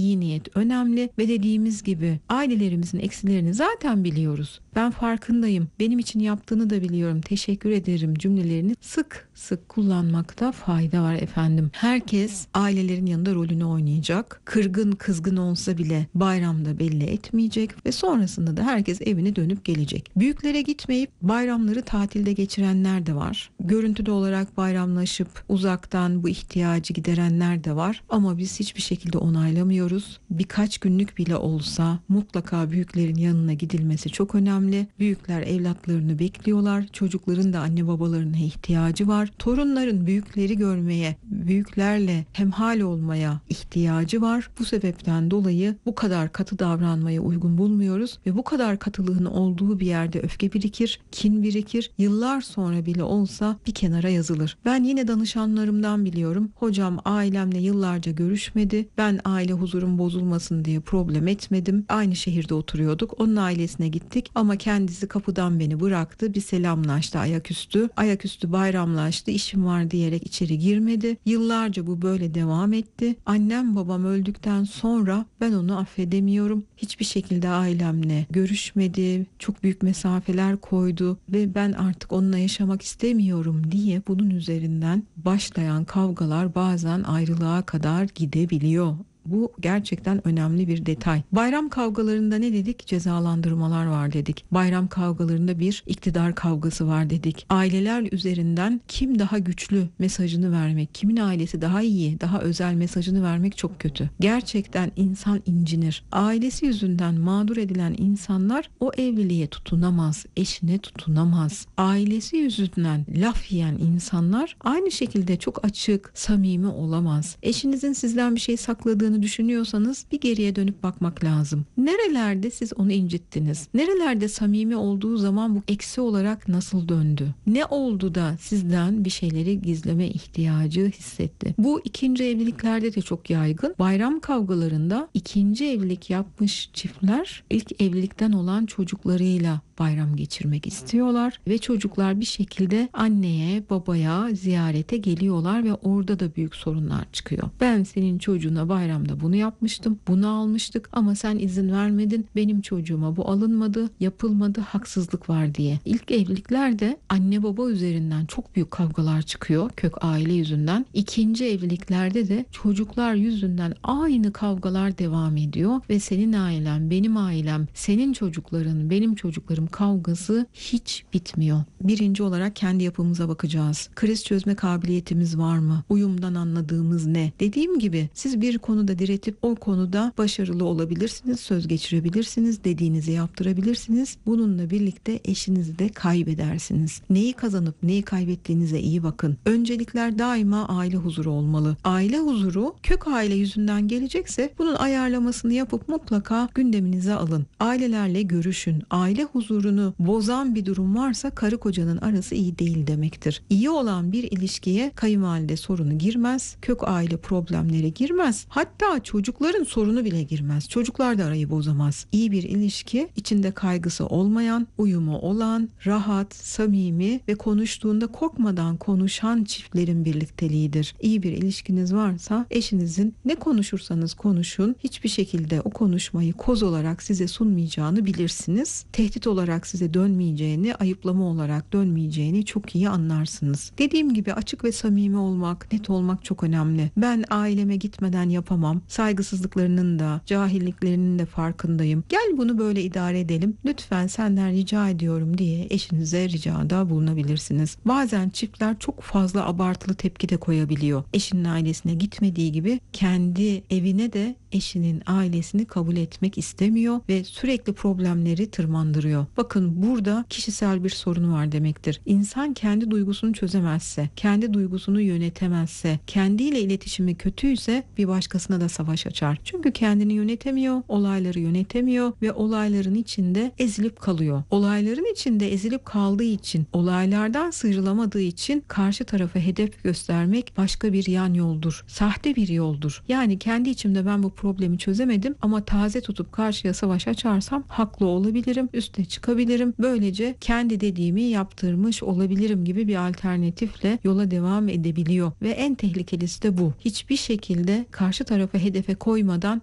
iyi niyet önemli ve dediğimiz gibi ailelerimizin eksilerini zaten biliyoruz. Ben farkındayım. Benim için yaptığını da biliyorum. Teşekkür ederim cümlelerini sık sık kullanmakta fayda var efendim. Herkes ailelerin yanında rolünü oynayacak. Kırgın, kızgın olsa bile bayramda belli etmeyecek ve sonrasında da herkes evine dönüp gelecek. Büyüklere gitmeyip bayramları tatilde geçirenler de var. Görüntülü olarak bayramlaşıp uzaktan bu ihtiyacı giderenler de var. Ama biz hiçbir şekilde onaylamıyoruz. Birkaç günlük bile olsa mutlaka büyüklerin yanına gidilmesi çok önemli. Büyükler evlatlarını bekliyorlar. Çocukların da anne babalarına ihtiyacı var. Torunların büyükleri görmeye, büyüklerle hemhal olmaya ihtiyacı var. Bu sebepten dolayı bu kadar katı davranmaya uygun bulmuyoruz ve bu kadar katılığın olduğu bir yerde öfke birikir, kin birikir. Yıllar sonra bile olsa bir kenara yazılır. Ben yine danışanlarımdan biliyorum. Hocam ailemle yıllarca görüşmedi. Ben aile huzurum bozulmasın diye problem etmedim. Aynı şehirde oturuyorduk. Onun ailesine gittik ama kendisi kapıdan beni bıraktı. Bir selamlaştı ayaküstü. Ayaküstü bayramlaştı. İşim var diyerek içeri girmedi. Yıllarca bu böyle devam etti. Annem babam öldükten sonra ben onu affedemiyorum. Hiçbir şekilde ailemle görüşmedi. Çok büyük mesafeler koydu ve ben artık onunla yaşamak istemiyorum diye bunun üzerinden başlayan kavgalar bazen ayrılığa kadar gidebiliyor. Bu gerçekten önemli bir detay. Bayram kavgalarında ne dedik? Cezalandırmalar var dedik. Bayram kavgalarında bir iktidar kavgası var dedik. Aileler üzerinden kim daha güçlü mesajını vermek, kimin ailesi daha iyi, daha özel mesajını vermek çok kötü. Gerçekten insan incinir. Ailesi yüzünden mağdur edilen insanlar o evliliğe tutunamaz, eşine tutunamaz. Ailesi yüzünden laf yiyen insanlar aynı şekilde çok açık, samimi olamaz. Eşinizin sizden bir şey sakladığını düşünüyorsanız bir geriye dönüp bakmak lazım. Nerelerde siz onu incittiniz? Nerelerde samimi olduğu zaman bu eksi olarak nasıl döndü? Ne oldu da sizden bir şeyleri gizleme ihtiyacı hissetti? Bu ikinci evliliklerde de çok yaygın. Bayram kavgalarında ikinci evlilik yapmış çiftler ilk evlilikten olan çocuklarıyla bayram geçirmek istiyorlar ve çocuklar bir şekilde anneye, babaya ziyarete geliyorlar ve orada da büyük sorunlar çıkıyor. Ben senin çocuğuna bayramda bunu yapmıştım, bunu almıştık ama sen izin vermedin, benim çocuğuma bu alınmadı, yapılmadı, haksızlık var diye. İlk evliliklerde anne baba üzerinden çok büyük kavgalar çıkıyor, kök aile yüzünden. İkinci evliliklerde de çocuklar yüzünden aynı kavgalar devam ediyor ve senin ailen, benim ailem, senin çocukların, benim çocuklarım kavgası hiç bitmiyor. Birinci olarak kendi yapımıza bakacağız. Kriz çözme kabiliyetimiz var mı? Uyumdan anladığımız ne? Dediğim gibi siz bir konuda diretip o konuda başarılı olabilirsiniz, söz geçirebilirsiniz, dediğinizi yaptırabilirsiniz. Bununla birlikte eşinizi de kaybedersiniz. Neyi kazanıp neyi kaybettiğinize iyi bakın. Öncelikler daima aile huzuru olmalı. Aile huzuru kök aile yüzünden gelecekse bunun ayarlamasını yapıp mutlaka gündeminize alın. Ailelerle görüşün. Aile huzurunu bozan bir durum varsa karı kocanın arası iyi değil demektir. İyi olan bir ilişkiye kayınvalide sorunu girmez, kök aile problemleri girmez. Hatta çocukların sorunu bile girmez. Çocuklar da arayı bozamaz. İyi bir ilişki içinde kaygısı olmayan, uyumu olan, rahat, samimi ve konuştuğunda korkmadan konuşan çiftlerin birlikteliğidir. İyi bir ilişkiniz varsa eşinizin ne konuşursanız konuşun hiçbir şekilde o konuşmayı koz olarak size sunmayacağını bilirsiniz. Tehdit olarak size dönmeyeceğini, ayıplama olarak dönmeyeceğini çok iyi anlarsınız. Dediğim gibi açık ve samimi olmak, net olmak çok önemli. Ben aileme gitmeden yapamam. Saygısızlıklarının da, cahilliklerinin de farkındayım. Gel bunu böyle idare edelim. Lütfen senden rica ediyorum diye eşinize ricada bulunabilirsiniz. Bazen çiftler çok fazla abartılı tepki de koyabiliyor. Eşinin ailesine gitmediği gibi kendi evine de eşinin ailesini kabul etmek istemiyor ve sürekli problemleri tırmandırıyor. Bakın burada kişisel bir sorun var demektir. İnsan kendi duygusunu çözemezse, kendi duygusunu yönetemezse, kendiyle iletişimi kötüyse bir başkasına da savaş açar. Çünkü kendini yönetemiyor, olayları yönetemiyor ve olayların içinde ezilip kalıyor. Olayların içinde ezilip kaldığı için, olaylardan sıyrılamadığı için karşı tarafa hedef göstermek başka bir yan yoldur. Sahte bir yoldur. Yani kendi içimde ben bu problemi çözemedim ama taze tutup karşıya savaş açarsam haklı olabilirim, üste çıkabilirim. Böylece kendi dediğimi yaptırmış olabilirim gibi bir alternatifle yola devam edebiliyor ve en tehlikelisi de bu. Hiçbir şekilde karşı tarafa hedefe koymadan